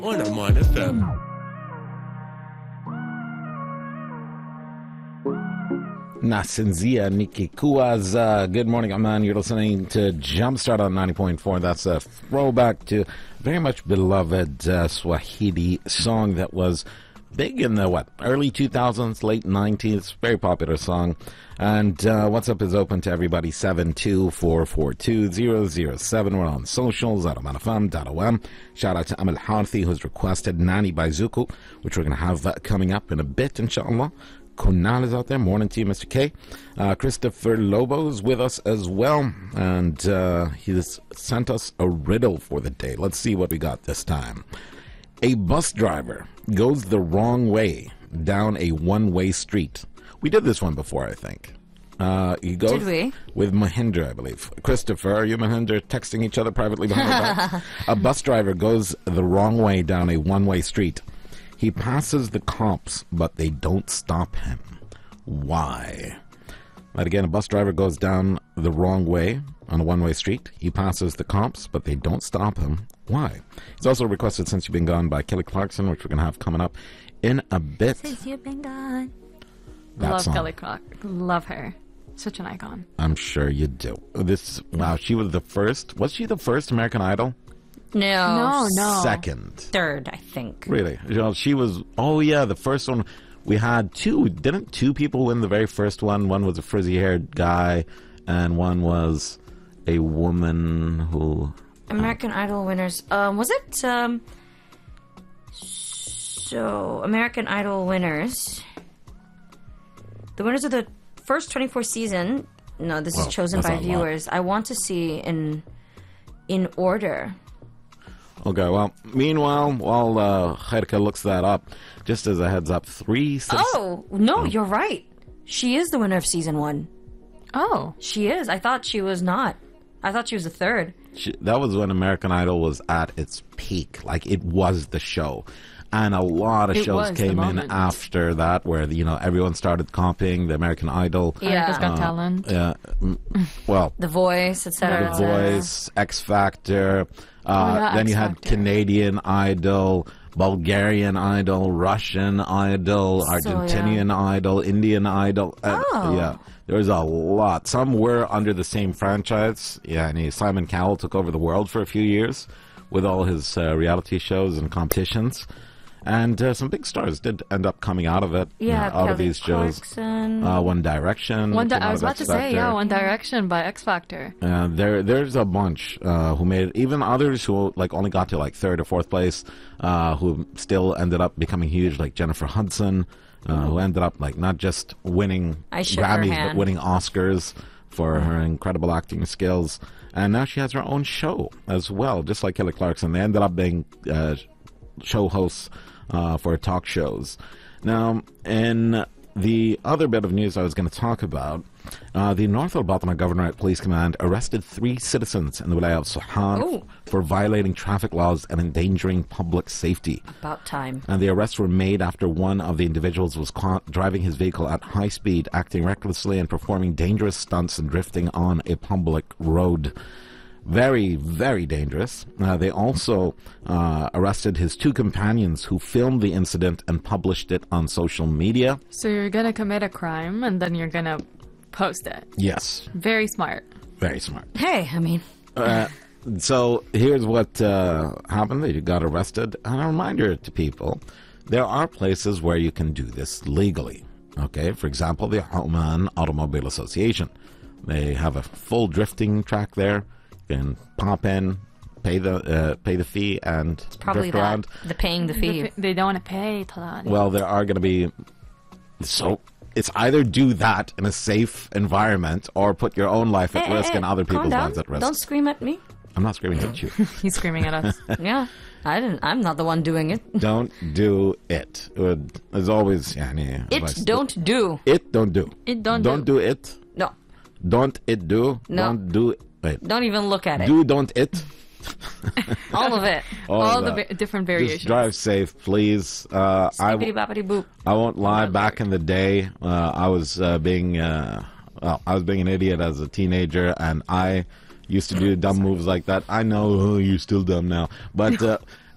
on Armand FM. Nasinzia Nikikua's Good Morning, Aman. You're listening to Jumpstart on 90.4. That's a throwback to very much beloved Swahili song that was big in the, early 2000s, late 90s. Very popular song. And What's Up is open to everybody, 72442-007. We're on socials at omanfm.om. Shout out to Amal Harthi, who's requested Nani by Zuko, which we're going to have coming up in a bit, inshallah. Kunal is out there. Morning to you, Mr. K. Christopher Lobo is with us as well. And he has sent us a riddle for the day. Let's see what we got this time. A bus driver goes the wrong way down a one-way street. We did this one before, I think. He goes Did we? With Mahinder, I believe. Christopher, are you Mahinder texting each other privately behind our backs? A bus driver goes the wrong way down a one-way street. He passes the cops, but they don't stop him. Why? But again, a bus driver goes down the wrong way on a one-way street. He passes the cops, but they don't stop him. Why? He's also requested Since You've Been Gone by Kelly Clarkson, which we're going to have coming up in a bit. Since you've been gone. Love song. Kelly Clarkson. Love her. Such an icon. I'm sure you do. Wow, she was the first. Was she the first American Idol? No. Second. Third, I think. Really? You know, she was, the first one. We had two. Didn't two people win the very first one? One was a frizzy-haired guy, and one was a woman who... American Idol winners. Was it? So, American Idol winners. The winners of the first 24 season. No, this is chosen by viewers. I want to see in order. Okay, well, meanwhile, while Khairka looks that up, just as a heads up, You're right. She is the winner of season 1. Oh. She is. I thought she was not. I thought she was the third. That was when American Idol was at its peak. Like, it was the show. And a lot of shows came in after that where, everyone started copying the American Idol. America's Got Talent. Yeah. Well. The Voice, etc. The Voice, X Factor. Then you had Canadian Idol, Bulgarian Idol, Russian Idol, Argentinian Idol, Indian Idol. Yeah, there was a lot. Some were under the same franchise. Yeah, and Simon Cowell took over the world for a few years with all his reality shows and competitions. And some big stars did end up coming out of it. Yeah, out of these shows. One Direction. I was about to say, One Direction by X Factor. There's a bunch who made it. Even others who only got to third or fourth place, who still ended up becoming huge, like Jennifer Hudson, who ended up not just winning Grammys but winning Oscars for her incredible acting skills. And now she has her own show as well, just like Kelly Clarkson. They ended up being show hosts for talk shows. Now, in the other bit of news I was going to talk about, the North Al Batma Governorate Police Command arrested 3 citizens in the Wilaya of Suhan for violating traffic laws and endangering public safety. About time. And the arrests were made after one of the individuals was caught driving his vehicle at high speed, acting recklessly and performing dangerous stunts and drifting on a public road. Very, very dangerous. They also arrested his 2 companions who filmed the incident and published it on social media. So you're going to commit a crime and then you're going to post it. Yes. Very smart. Very smart. Hey, I mean... So here's what happened. They got arrested. And a reminder to people, there are places where you can do this legally. Okay, for example, the Oman Automobile Association. They have a full drifting track there. And pop in, pay the fee, and it's probably drift around. The paying the fee. They don't want to pay to that. Well, there are going to be... So it's either do that in a safe environment or put your own life at risk and other people's lives at risk. Don't scream at me. I'm not screaming at you. He's screaming at us. Yeah. I'm not the one doing it. Don't do it. There's always... Don't do. It don't do. It don't do it. No. Don't it do. No. Don't do it. Wait. Don't even look at it. Don't it. All of it. All the different variations. Just drive safe, please. Boppity-boop. I won't lie. Back in the day, I was being an idiot as a teenager, and I used to do dumb moves like that. I know you're still dumb now, but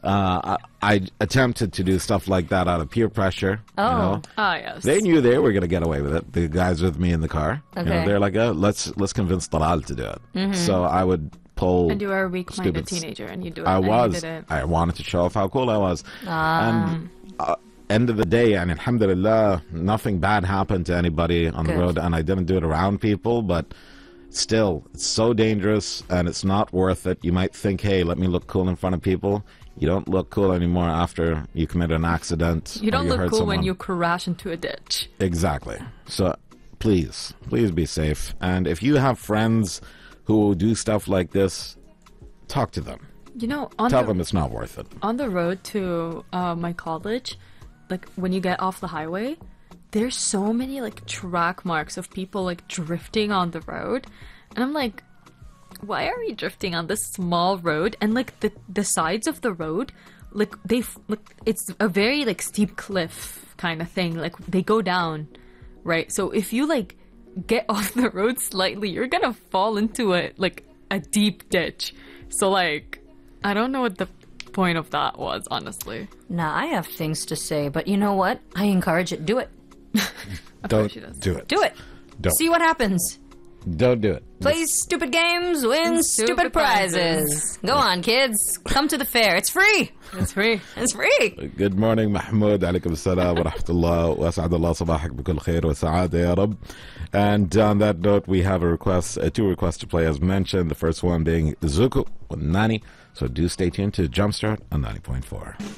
I attempted to do stuff like that out of peer pressure. Oh. You know? Ah, yes. They knew they were going to get away with it. The guys with me in the car. You know, Okay. they're like, let's convince Talal to do it. So I would pull. And you were a weak-minded stupid teenager, and you do it. I and you was. did it. I wanted to show off how cool I was. And end of the day, and alhamdulillah, nothing bad happened to anybody on the Good. road, and I didn't do it around people, but still, it's so dangerous, and it's not worth it. You might think, hey, let me look cool in front of people. You don't look cool anymore after you commit an accident. You or don't look hurt cool someone. when you crash into a ditch. Exactly. So please be safe. And if you have friends who do stuff like this, talk to them. You know, on Tell the, them it's not worth it. on the road to my college, like when you get off the highway, there's so many like track marks of people like drifting on the road, and I'm like, why are we drifting on this small road? And like the sides of the road, like it's a very like steep cliff kind of thing. Like they go down, right? So if you like get off the road slightly, you're gonna fall into a deep ditch. So like, I don't know what the point of that was, honestly. Nah, I have things to say, but you know what? I encourage it. Do it. Don't she does. do it. Do it. Don't. See what happens. Don't do it. Play stupid games, win stupid stupid prizes. prizes. Go on, kids. Come to the fair. It's free. It's free. It's free. Good morning, Mahmoud. عليكم السلام ورحمة الله وأسعد الله صباحك بكل خير وسعادة يا رب. And on that note, we have two requests to play as mentioned. The first one being Zuku with Nani. So do stay tuned to Jumpstart on 90.4.